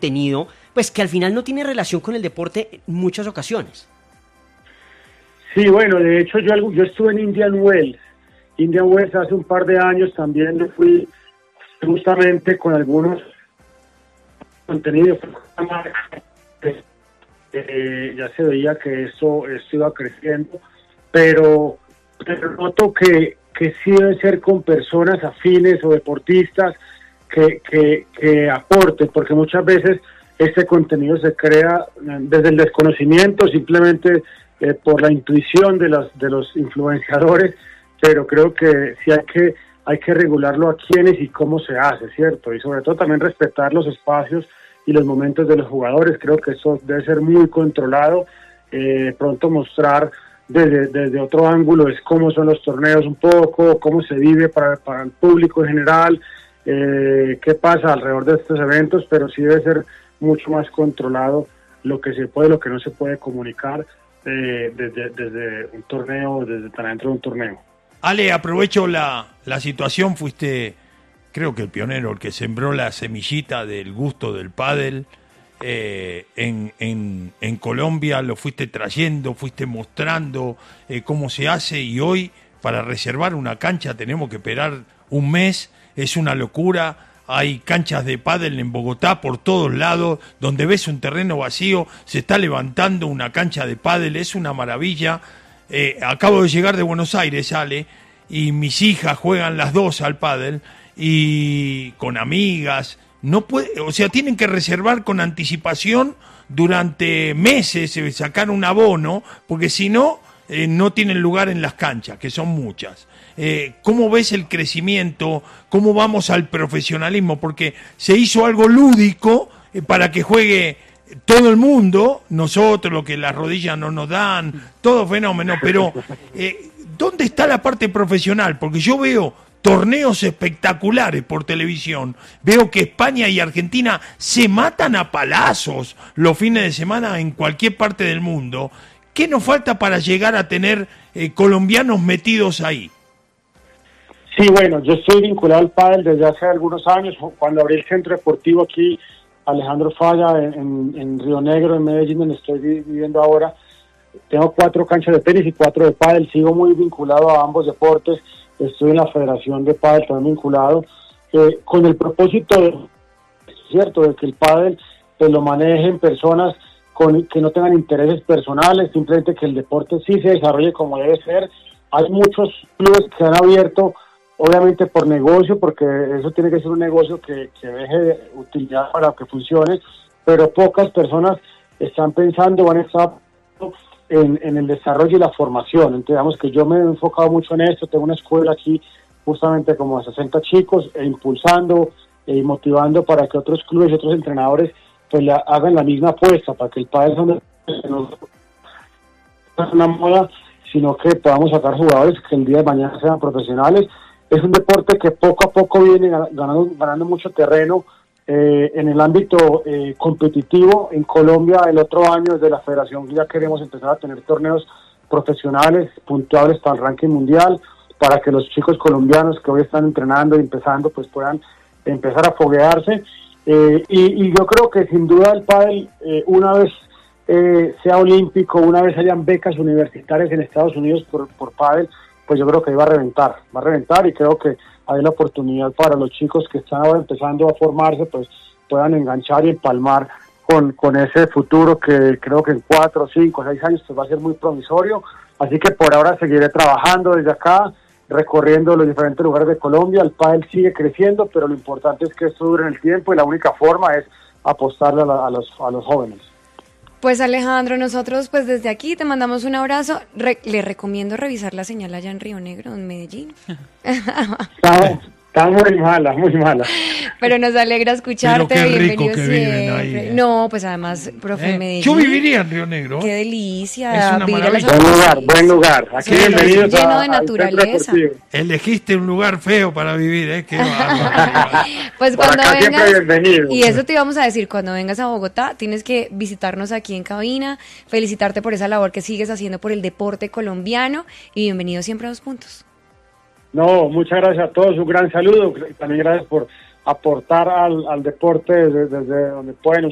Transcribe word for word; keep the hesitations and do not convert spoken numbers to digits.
contenido, pues que al final no tiene relación con el deporte en muchas ocasiones. Sí, bueno, de hecho yo, yo estuve en Indian Wells. Indian Wells hace un par de años también yo fui justamente con algunos contenidos. Eh, ya se veía que esto, esto iba creciendo, pero, pero noto que, que sí debe ser con personas afines o deportistas que, que, que aporten, porque muchas veces este contenido se crea desde el desconocimiento, simplemente eh, por la intuición de los, de los influenciadores, pero creo que sí hay que, hay que regularlo a quiénes y cómo se hace, ¿cierto? Y sobre todo también respetar los espacios y los momentos de los jugadores. Creo que eso debe ser muy controlado, eh, pronto mostrar desde, desde otro ángulo es cómo son los torneos un poco, cómo se vive para, para el público en general, eh, qué pasa alrededor de estos eventos, pero sí debe ser mucho más controlado lo que se puede, lo que no se puede comunicar eh, desde, desde un torneo, desde tan adentro de un torneo. Ale, aprovecho la, la situación, fuiste creo que el pionero, el que sembró la semillita del gusto del pádel eh, en, en, en Colombia, lo fuiste trayendo, fuiste mostrando eh, cómo se hace, y hoy para reservar una cancha tenemos que esperar un mes, es una locura. Hay canchas de pádel en Bogotá por todos lados, donde ves un terreno vacío, se está levantando una cancha de pádel, es una maravilla. Eh, acabo de llegar de Buenos Aires, Ale, y mis hijas juegan las dos al pádel, y con amigas, no puede, o sea, tienen que reservar con anticipación durante meses, eh, sacar un abono, porque si no, eh, no tienen lugar en las canchas, que son muchas. Eh, ¿Cómo ves el crecimiento? ¿Cómo vamos al profesionalismo? Porque se hizo algo lúdico eh, para que juegue todo el mundo, nosotros, lo que las rodillas no nos dan, todo fenómeno, pero eh, ¿dónde está la parte profesional? Porque yo veo torneos espectaculares por televisión, veo que España y Argentina se matan a palazos los fines de semana en cualquier parte del mundo. ¿Qué nos falta para llegar a tener eh, colombianos metidos ahí? Sí, bueno, yo estoy vinculado al pádel desde hace algunos años, cuando abrí el centro deportivo aquí, Alejandro Falla, en, en, en Río Negro, en Medellín, donde estoy viviendo ahora. Tengo cuatro canchas de tenis y cuatro de pádel, sigo muy vinculado a ambos deportes, estoy en la Federación de Pádel también vinculado, eh, con el propósito, de, cierto, de que el pádel pues, lo manejen personas con, que no tengan intereses personales, simplemente que el deporte sí se desarrolle como debe ser. Hay muchos clubes que han abierto, obviamente por negocio, porque eso tiene que ser un negocio que, que deje de utilidad para que funcione, pero pocas personas están pensando, van a estar en, en el desarrollo y la formación. Entonces, digamos que yo me he enfocado mucho en esto, tengo una escuela aquí justamente como de sesenta chicos, e impulsando y e motivando para que otros clubes y otros entrenadores pues la, hagan la misma apuesta, para que el pádel no es una moda, sino que podamos sacar jugadores que el día de mañana sean profesionales. Es un deporte que poco a poco viene ganando, ganando mucho terreno eh, en el ámbito eh, competitivo. En Colombia el otro año desde la federación ya queremos empezar a tener torneos profesionales puntuables para el ranking mundial, para que los chicos colombianos que hoy están entrenando y empezando pues puedan empezar a foguearse. Eh, y, y yo creo que sin duda el pádel, eh, una vez eh, sea olímpico, una vez hayan becas universitarias en Estados Unidos por, por pádel, pues yo creo que va a reventar, va a reventar y creo que hay la oportunidad para los chicos que están ahora empezando a formarse, pues puedan enganchar y empalmar con, con ese futuro que creo que en cuatro, cinco, seis años pues va a ser muy promisorio. Así que por ahora seguiré trabajando desde acá, recorriendo los diferentes lugares de Colombia. El pádel sigue creciendo, pero lo importante es que esto dure en el tiempo y la única forma es apostarle a, la, a, los, a los jóvenes. Pues Alejandro, nosotros pues desde aquí te mandamos un abrazo. Re- le recomiendo revisar la señal allá en Río Negro, en Medellín. Está, está muy mala, muy mala. Pero nos alegra escucharte. Pero qué rico Bienvenido que siempre. viven ahí, eh. No, pues además, profe, ¿Eh? Medellín. Yo viviría en Río Negro. Qué delicia. Es una vivir a las maravilla. Buen lugar, afueras. buen lugar. Aquí Sí, bienvenidos lleno a, de al naturaleza. Centro Deportivo. Elegiste un lugar feo para vivir, ¿eh? Qué bárbaro. Pues Por cuando acá siempre vengas, bienvenido. y eso te íbamos a decir, cuando vengas a Bogotá, tienes que visitarnos aquí en cabina, felicitarte por esa labor que sigues haciendo por el deporte colombiano, y bienvenido siempre a Dos Puntos. No, muchas gracias a todos, un gran saludo y también gracias por aportar al, al deporte desde, desde donde pueden